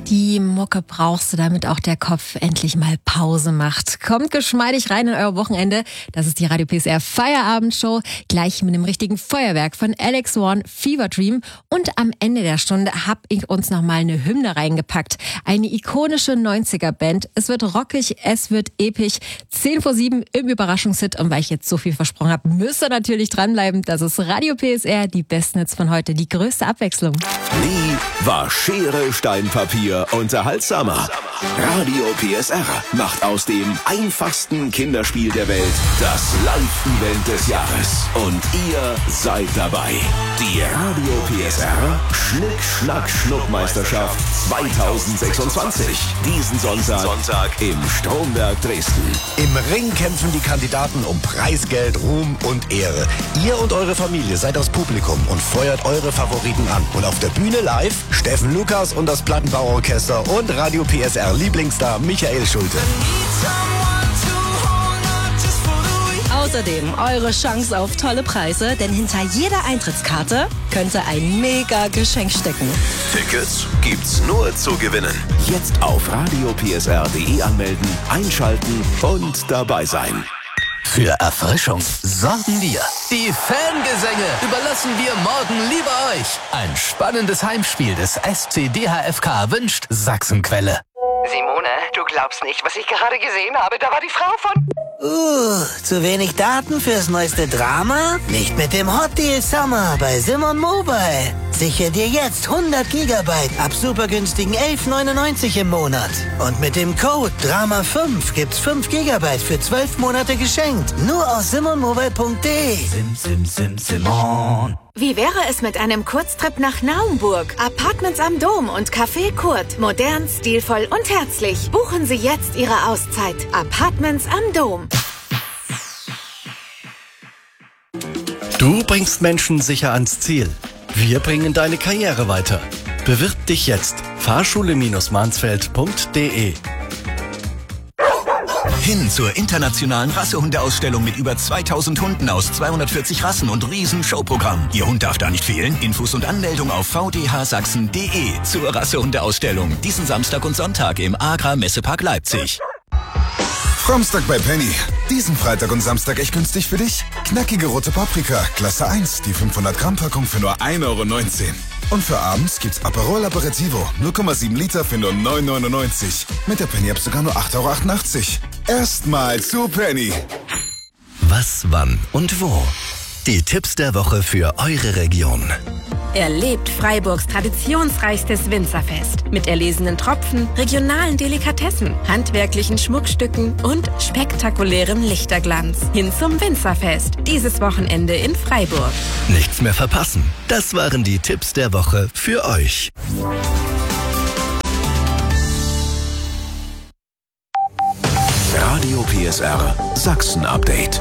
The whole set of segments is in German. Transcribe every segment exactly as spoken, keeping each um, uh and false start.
Die Mucke brauchst du, damit auch der Kopf endlich mal Pause macht. Kommt geschmeidig rein in euer Wochenende. Das ist die Radio P S R Feierabendshow. Gleich mit dem richtigen Feuerwerk von Alex Warren, Fever Dream. Und am Ende der Stunde hab ich uns nochmal eine Hymne reingepackt. Eine ikonische neunziger-Band. Es wird rockig, es wird episch. zehn vor sieben im Überraschungshit. Und weil ich jetzt so viel versprochen habe, müsst ihr natürlich dranbleiben. Das ist Radio P S R, die besten Hits von heute. Die größte Abwechslung. Nie war Schere, Stein, Papier unterhaltsamer. Radio P S R macht aus dem einfachsten Kinderspiel der Welt das Live-Event des Jahres. Und ihr seid dabei. Die Radio P S R Schnick, Schnack, Schnuckmeisterschaft zwanzig sechsundzwanzig. Diesen Sonntag, Sonntag im Stromberg Dresden. Im Ring kämpfen die Kandidaten um Preisgeld, Ruhm und Ehre. Ihr und eure Familie seid das Publikum und feuert eure Favoriten an. Und auf der Bühne live Steffen Lukas und das Plattenbauorchester und Radio P S R Lieblingsstar Michael Schulte. Außerdem eure Chance auf tolle Preise, denn hinter jeder Eintrittskarte könnte ein mega Geschenk stecken. Tickets gibt's nur zu gewinnen. Jetzt auf radio p s r punkt d e anmelden, einschalten und dabei sein. Für Erfrischung sorgen wir. Die Fangesänge überlassen wir morgen lieber euch. Ein spannendes Heimspiel des S C D H F K wünscht Sachsenquelle. Simone, du glaubst nicht, was ich gerade gesehen habe. Da war die Frau von... Uh, zu wenig Daten fürs neueste Drama? Nicht mit dem Hot Deal Summer bei Simon Mobile. Sichere dir jetzt hundert Gigabyte ab super günstigen elf neunundneunzig im Monat. Und mit dem Code Drama fünf gibt's fünf Gigabyte für zwölf Monate geschenkt. Nur aus simon mobile punkt de. Sim, sim, sim, Simon. Wie wäre es mit einem Kurztrip nach Naumburg? Apartments am Dom und Café Kurt. Modern, stilvoll und herzlich. Buchen Sie jetzt Ihre Auszeit. Apartments am Dom. Du bringst Menschen sicher ans Ziel. Wir bringen deine Karriere weiter. Bewirb dich jetzt. fahrschule Mansfeld punkt de. Hin zur internationalen Rassehundeausstellung mit über zweitausend Hunden aus zweihundertvierzig Rassen und riesen Showprogramm. Ihr Hund darf da nicht fehlen. Infos und Anmeldung auf v d h sachsen punkt de zur Rassehundeausstellung. Diesen Samstag und Sonntag im Agra Messepark Leipzig. Fromstag bei Penny. Diesen Freitag und Samstag echt günstig für dich. Knackige rote Paprika, Klasse eins, die fünfhundert Gramm Packung für nur ein Euro neunzehn. Und für abends gibt's Aperol Aperitivo, null Komma sieben Liter für nur neun Euro neunundneunzig. Mit der Penny-App sogar nur acht Euro achtundachtzig. Erstmal zu Penny. Was, wann und wo? Die Tipps der Woche für eure Region. Erlebt Freiburgs traditionsreichstes Winzerfest mit erlesenen Tropfen, regionalen Delikatessen, handwerklichen Schmuckstücken und spektakulärem Lichterglanz. Hin zum Winzerfest, dieses Wochenende in Freiburg. Nichts mehr verpassen. Das waren die Tipps der Woche für euch. Radio P S R Sachsen Update.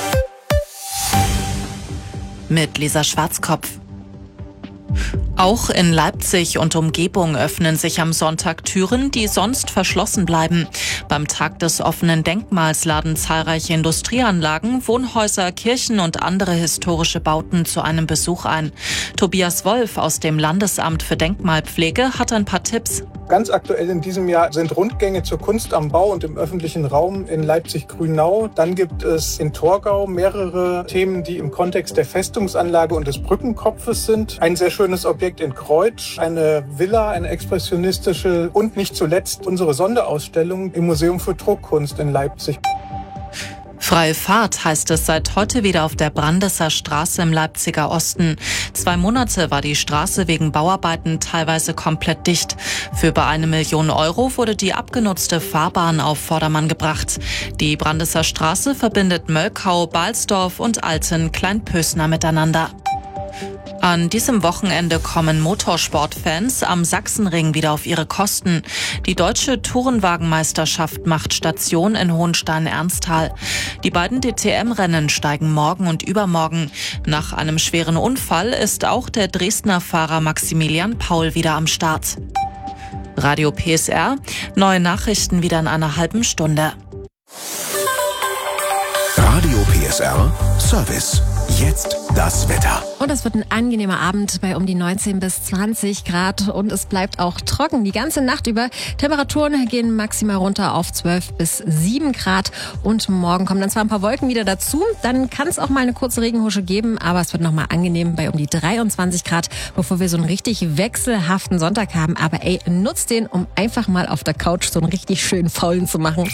Mit Lisa Schwarzkopf. Auch in Leipzig und Umgebung öffnen sich am Sonntag Türen, die sonst verschlossen bleiben. Beim Tag des offenen Denkmals laden zahlreiche Industrieanlagen, Wohnhäuser, Kirchen und andere historische Bauten zu einem Besuch ein. Tobias Wolf aus dem Landesamt für Denkmalpflege hat ein paar Tipps. Ganz aktuell in diesem Jahr sind Rundgänge zur Kunst am Bau und im öffentlichen Raum in Leipzig-Grünau. Dann gibt es in Torgau mehrere Themen, die im Kontext der Festungsanlage und des Brückenkopfes sind. Ein sehr schönes Objekt in Kreutsch, eine Villa, eine expressionistische und nicht zuletzt unsere Sonderausstellung im Museum für Druckkunst in Leipzig. Freie Fahrt heißt es seit heute wieder auf der Brandesser Straße im Leipziger Osten. Zwei Monate war die Straße wegen Bauarbeiten teilweise komplett dicht. Für über eine Million Euro wurde die abgenutzte Fahrbahn auf Vordermann gebracht. Die Brandesser Straße verbindet Mölkau, Balsdorf und Alten-Kleinpösner miteinander. An diesem Wochenende kommen Motorsportfans am Sachsenring wieder auf ihre Kosten. Die deutsche Tourenwagenmeisterschaft macht Station in Hohenstein-Ernsthal. Die beiden D T M-Rennen steigen morgen und übermorgen. Nach einem schweren Unfall ist auch der Dresdner Fahrer Maximilian Paul wieder am Start. Radio P S R, neue Nachrichten wieder in einer halben Stunde. Radio P S R Service. Jetzt das Wetter. Und es wird ein angenehmer Abend bei um die neunzehn bis zwanzig Grad und es bleibt auch trocken die ganze Nacht über. Temperaturen gehen maximal runter auf zwölf bis sieben Grad und morgen kommen dann zwar ein paar Wolken wieder dazu, dann kann es auch mal eine kurze Regenhusche geben, aber es wird nochmal angenehm bei um die dreiundzwanzig Grad, bevor wir so einen richtig wechselhaften Sonntag haben. Aber ey, nutzt den, um einfach mal auf der Couch so einen richtig schönen Faulen zu machen.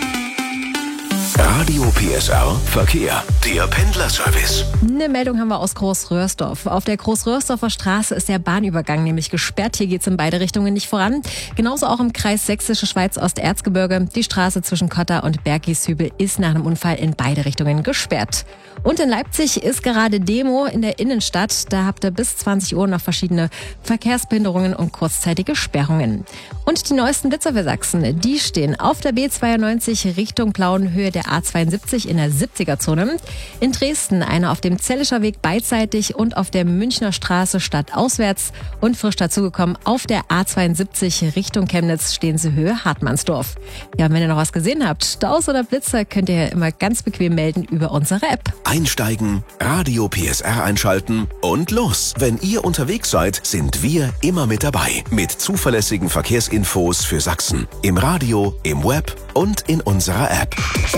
Radio P S R Verkehr, der Pendlerservice. Eine Meldung haben wir aus Großröhrsdorf. Auf der Großröhrsdorfer Straße ist der Bahnübergang nämlich gesperrt. Hier geht's in beide Richtungen nicht voran. Genauso auch im Kreis Sächsische Schweiz Osterzgebirge. Die Straße zwischen Kotter und Bergishübel ist nach einem Unfall in beide Richtungen gesperrt. Und in Leipzig ist gerade Demo in der Innenstadt. Da habt ihr bis zwanzig Uhr noch verschiedene Verkehrsbehinderungen und kurzzeitige Sperrungen. Und die neuesten Blitzer für Sachsen, die stehen auf der B zweiundneunzig Richtung Plauenhöhe der A zweiundsiebzig in der siebziger-Zone. In Dresden einer auf dem Zellischer Weg beidseitig und auf der Münchner Straße stadtauswärts. Und frisch dazugekommen auf der A zweiundsiebzig Richtung Chemnitz stehen sie Höhe Hartmannsdorf. Ja, und wenn ihr noch was gesehen habt, Staus oder Blitzer, könnt ihr immer ganz bequem melden über unsere App. Einsteigen, Radio P S R einschalten und los. Wenn ihr unterwegs seid, sind wir immer mit dabei. Mit zuverlässigen Verkehrsinfos für Sachsen. Im Radio, im Web und in unserer App.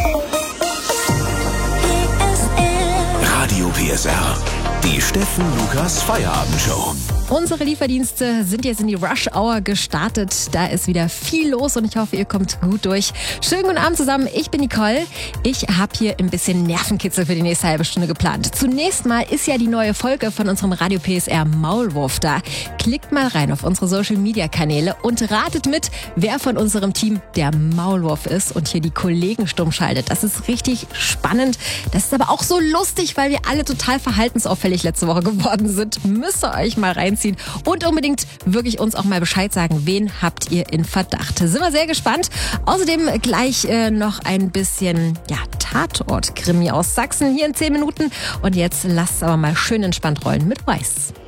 Radio P S R. Die Steffen Lukas Feierabendshow. Unsere Lieferdienste sind jetzt in die Rush Hour gestartet. Da ist wieder viel los und ich hoffe, ihr kommt gut durch. Schönen guten Abend zusammen. Ich bin Nicole. Ich habe hier ein bisschen Nervenkitzel für die nächste halbe Stunde geplant. Zunächst mal ist ja die neue Folge von unserem Radio P S R Maulwurf da. Klickt mal rein auf unsere Social Media Kanäle und ratet mit, wer von unserem Team der Maulwurf ist und hier die Kollegen stumm schaltet. Das ist richtig spannend. Das ist aber auch so lustig, weil wir alle total verhaltensauffällig letzte Woche geworden sind. Müsst ihr euch mal rein und unbedingt wirklich uns auch mal Bescheid sagen, wen habt ihr in Verdacht. Sind wir sehr gespannt. Außerdem gleich äh, noch ein bisschen ja, Tatort-Krimi aus Sachsen hier in zehn Minuten. Und jetzt lasst es aber mal schön entspannt rollen mit Weiß.